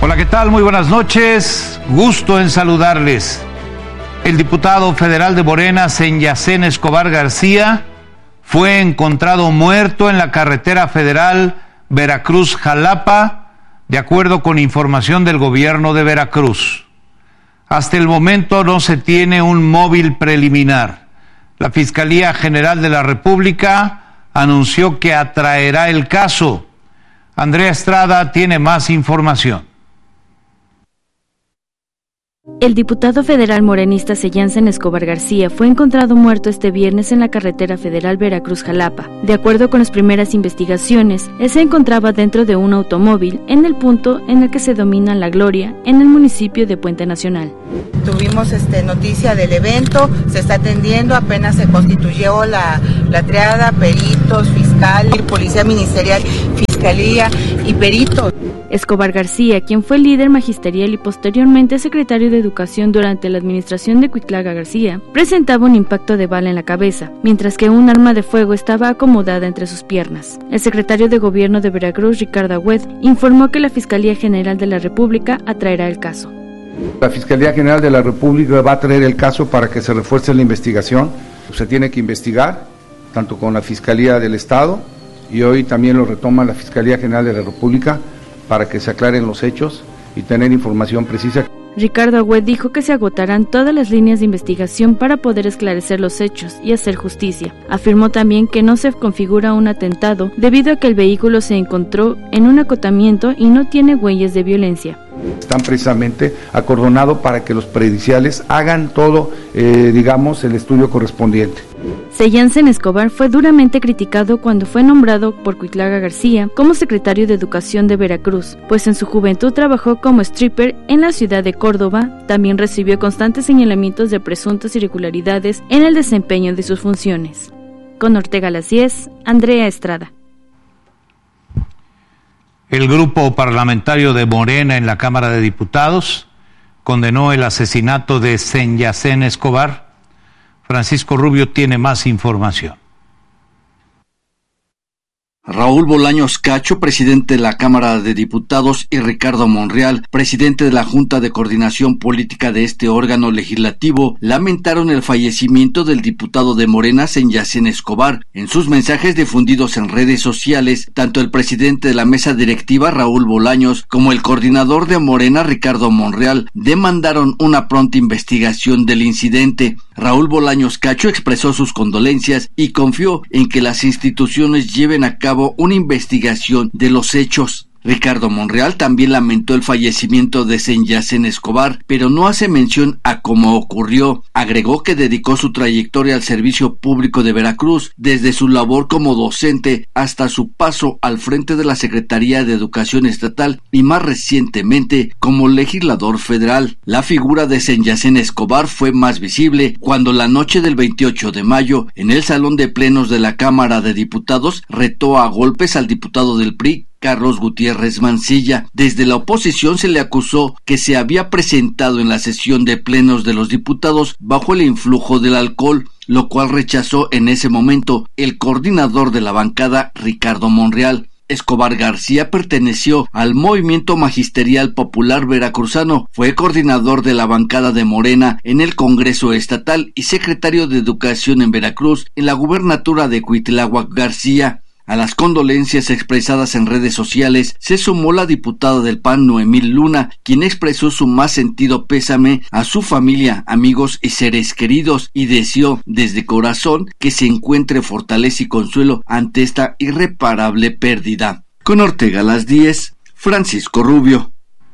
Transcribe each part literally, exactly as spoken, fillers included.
Hola, ¿qué tal? Muy buenas noches. Gusto en saludarles. El diputado federal de Morena, Senyacen Escobar García, fue encontrado muerto en la carretera federal Veracruz-Jalapa, de acuerdo con información del gobierno de Veracruz. Hasta el momento no se tiene un móvil preliminar. La Fiscalía General de la República anunció que atraerá el caso. Andrea Estrada tiene más información. El diputado federal morenista Senyacen Escobar García fue encontrado muerto este viernes en la carretera federal Veracruz-Jalapa. De acuerdo con las primeras investigaciones, él se encontraba dentro de un automóvil en el punto en el que se domina La Gloria, en el municipio de Puente Nacional. Tuvimos este, noticia del evento, se está atendiendo, apenas se constituyó la, la triada, peritos, fiscal, policía ministerial, fiscalía y peritos. Escobar García, quien fue líder magisterial y posteriormente secretario de Educación durante la administración de Cuitlaga García, presentaba un impacto de bala en la cabeza, mientras que un arma de fuego estaba acomodada entre sus piernas. El secretario de Gobierno de Veracruz, Ricardo Agüed, informó que la Fiscalía General de la República atraerá el caso. La Fiscalía General de la República va a traer el caso para que se refuerce la investigación. Se tiene que investigar, tanto con la Fiscalía del Estado, y hoy también lo retoma la Fiscalía General de la República, para que se aclaren los hechos y tener información precisa. Ricardo Agüed dijo que se agotarán todas las líneas de investigación para poder esclarecer los hechos y hacer justicia. Afirmó también que no se configura un atentado debido a que el vehículo se encontró en un acotamiento y no tiene huellas de violencia. Están precisamente acordonados para que los periciales hagan todo, eh, digamos, el estudio correspondiente. Senyacen Escobar fue duramente criticado cuando fue nombrado por Cuitlaga García como secretario de Educación de Veracruz, pues en su juventud trabajó como stripper en la ciudad de Córdoba. También recibió constantes señalamientos de presuntas irregularidades en el desempeño de sus funciones. Con Ortega las diez, Andrea Estrada. El grupo parlamentario de Morena en la Cámara de Diputados condenó el asesinato de Senyacen Escobar. Francisco Rubio tiene más información. Raúl Bolaños Cacho, presidente de la Cámara de Diputados, y Ricardo Monreal, presidente de la Junta de Coordinación Política de este órgano legislativo, lamentaron el fallecimiento del diputado de Morena, Senyacen Escobar. En sus mensajes difundidos en redes sociales, tanto el presidente de la mesa directiva, Raúl Bolaños, como el coordinador de Morena, Ricardo Monreal, demandaron una pronta investigación del incidente. Raúl Bolaños Cacho expresó sus condolencias y confió en que las instituciones lleven a cabo una investigación de los hechos. Ricardo Monreal también lamentó el fallecimiento de Senyacen Escobar, pero no hace mención a cómo ocurrió. Agregó que dedicó su trayectoria al servicio público de Veracruz, desde su labor como docente hasta su paso al frente de la Secretaría de Educación Estatal y más recientemente como legislador federal. La figura de Senyacen Escobar fue más visible cuando la noche del veintiocho de mayo, en el Salón de Plenos de la Cámara de Diputados, retó a golpes al diputado del P R I, Carlos Gutiérrez Mancilla. Desde la oposición se le acusó que se había presentado en la sesión de plenos de los diputados bajo el influjo del alcohol, lo cual rechazó en ese momento el coordinador de la bancada, Ricardo Monreal. Escobar García perteneció al Movimiento Magisterial Popular Veracruzano, fue coordinador de la bancada de Morena en el Congreso Estatal y secretario de Educación en Veracruz en la gubernatura de Cuitláhuac García. A las condolencias expresadas en redes sociales se sumó la diputada del P A N, Noemí Luna, quien expresó su más sentido pésame a su familia, amigos y seres queridos y deseó desde corazón que se encuentre fortaleza y consuelo ante esta irreparable pérdida. Con Ortega a las diez, Francisco Rubio.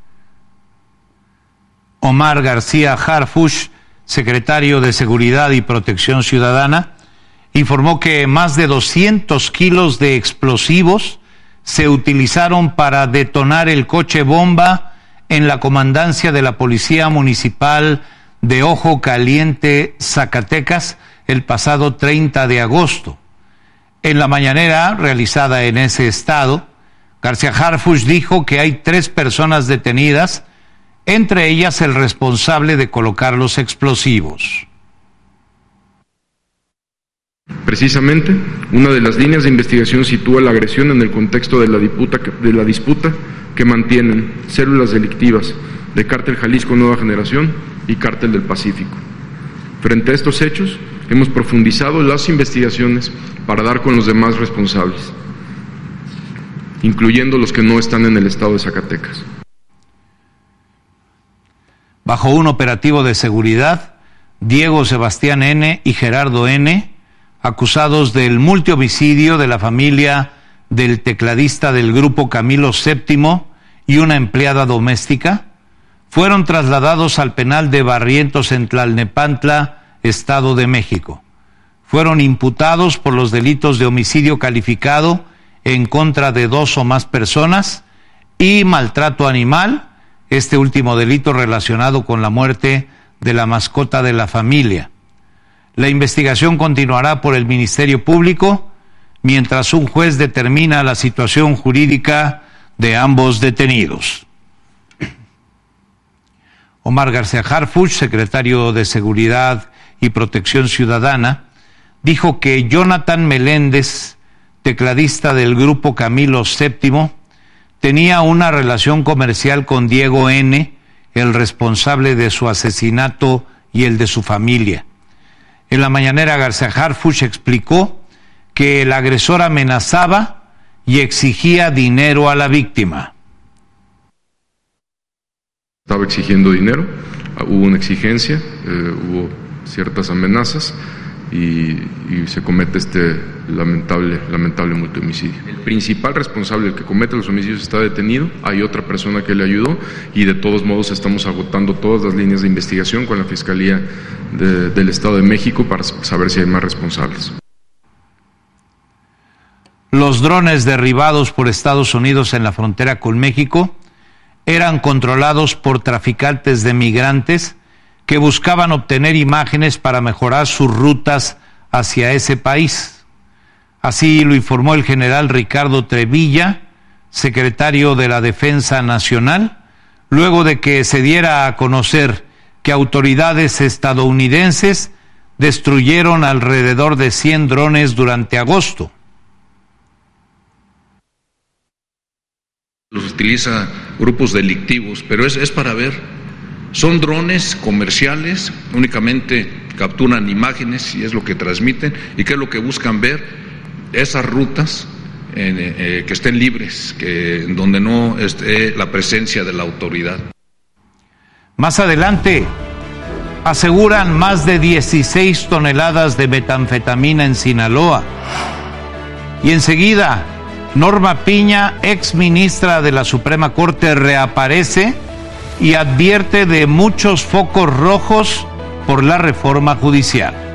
Omar García Harfuch, secretario de Seguridad y Protección Ciudadana, informó que más de doscientos kilos de explosivos se utilizaron para detonar el coche bomba en la comandancia de la Policía Municipal de Ojo Caliente, Zacatecas, el pasado treinta de agosto. En la mañanera realizada en ese estado, García Harfuch dijo que hay tres personas detenidas, entre ellas el responsable de colocar los explosivos. Precisamente, una de las líneas de investigación sitúa la agresión en el contexto de la disputa, de la disputa que mantienen células delictivas de Cártel Jalisco Nueva Generación y Cártel del Pacífico. Frente a estos hechos, hemos profundizado las investigaciones para dar con los demás responsables, incluyendo los que no están en el estado de Zacatecas. Bajo un operativo de seguridad, Diego Sebastián N. y Gerardo N., acusados del multihomicidio de la familia del tecladista del grupo Camilo séptimo y una empleada doméstica, fueron trasladados al penal de Barrientos en Tlalnepantla, Estado de México. Fueron imputados por los delitos de homicidio calificado en contra de dos o más personas y maltrato animal, este último delito relacionado con la muerte de la mascota de la familia. La investigación continuará por el Ministerio Público mientras un juez determina la situación jurídica de ambos detenidos. Omar García Harfuch, secretario de Seguridad y Protección Ciudadana, dijo que Jonathan Meléndez, tecladista del grupo Camilo séptimo, tenía una relación comercial con Diego N., el responsable de su asesinato y el de su familia. En la mañanera, García Harfuch explicó que el agresor amenazaba y exigía dinero a la víctima. Estaba exigiendo dinero, hubo una exigencia, eh, hubo ciertas amenazas y, y se comete este lamentable, lamentable multihomicidio. El principal responsable, el que comete los homicidios, está detenido, hay otra persona que le ayudó y de todos modos estamos agotando todas las líneas de investigación con la Fiscalía de, del Estado de México para saber si hay más responsables. Los drones derribados por Estados Unidos en la frontera con México eran controlados por traficantes de migrantes que buscaban obtener imágenes para mejorar sus rutas hacia ese país. Así lo informó el general Ricardo Trevilla, secretario de la Defensa Nacional, luego de que se diera a conocer que autoridades estadounidenses destruyeron alrededor de cien drones durante agosto. Los utiliza grupos delictivos, pero es, es para ver. Son drones comerciales, únicamente capturan imágenes y es lo que transmiten. ¿Y qué es lo que buscan ver? Esas rutas eh, eh, que estén libres, que donde no esté la presencia de la autoridad. Más adelante, aseguran más de dieciséis toneladas de metanfetamina en Sinaloa. Y enseguida, Norma Piña, ex ministra de la Suprema Corte, reaparece y advierte de muchos focos rojos por la reforma judicial.